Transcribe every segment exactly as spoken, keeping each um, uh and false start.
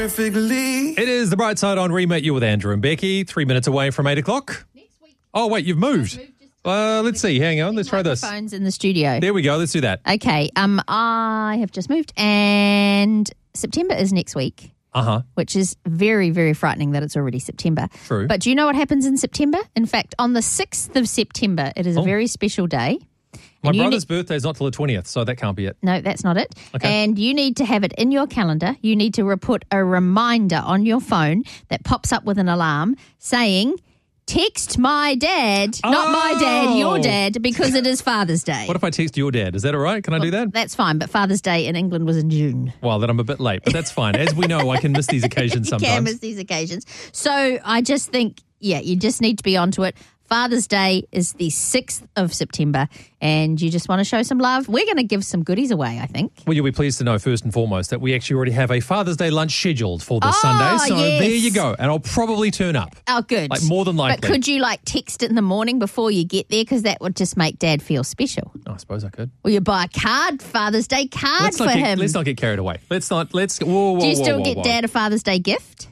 Perfectly. It is The Bright Side on Remit. You with Andrew and Becky. Three minutes away from eight o'clock. Next week. Oh, wait, you've moved. Uh, let's see. Hang on. Let's try this. Phones in the studio. There we go. Let's do that. Okay. Um, I have just moved, and September is next week, Uh-huh. which is very, very frightening that it's already September. True. But do you know what happens in September? In fact, on the sixth of September, it is Oh. a very special day. My And you brother's ne- birthday is not till the twentieth, so that can't be it. No, that's not it. Okay. And you need to have it in your calendar. You need to re- put a reminder on your phone that pops up with an alarm saying, text my dad, not my dad, your Oh. dad, because it is Father's Day. What if I text your dad? Is that all right? Can I do that? That's fine, but Father's Day in England was in June. Well, then I'm a bit late, but that's fine. As we know, I can miss these occasions You can sometimes. miss these occasions. So I just think, yeah, you just need to be onto it. Father's Day is the sixth of September, and you just want to show some love. We're going to give some goodies away, I think. Well, you'll be pleased to know, first and foremost, that we actually already have a Father's Day lunch scheduled for this Oh, Sunday. So yes. there you go. And I'll probably turn up. Oh, good. Like, more than likely. But could you, like, text it in the morning before you get there? Because that would just make Dad feel special. Oh, I suppose I could. Or you buy a card, Father's Day card Let's for not, get, him. let's not get carried away. Let's not, let's, whoa, whoa, Do you whoa, still whoa, get whoa. Dad a Father's Day gift?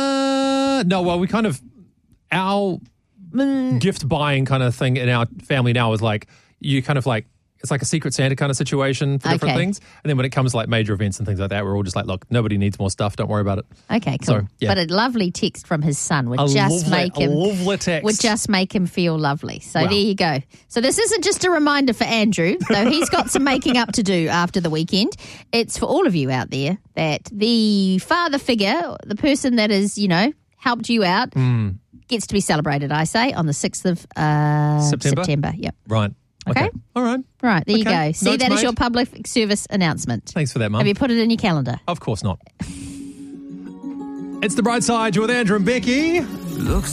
Uh, no, well, we kind of, our gift buying kind of thing in our family now is like, you kind of like, it's like a Secret Santa kind of situation for different Okay. things. And then when it comes to like major events and things like that, we're all just like, look, nobody needs more stuff. Don't worry about it. Okay, cool. So, yeah. But a lovely text from his son would A just lovely, make him a lovely text. would just make him feel lovely. So Wow. there you go. So this isn't just a reminder for Andrew, though he's got some making up to do after the weekend. It's for all of you out there that the father figure, the person that has, you know, helped you out, Mm. gets to be celebrated, I say, on the sixth of uh, September? September. Yep. Right. Okay. All right. Right, there you Okay. go. See, Notes that is made. your public service announcement. Thanks for that, Mum. Have you put it in your calendar? Of course not. It's The Bright Side. You're with Andrew and Becky. Looks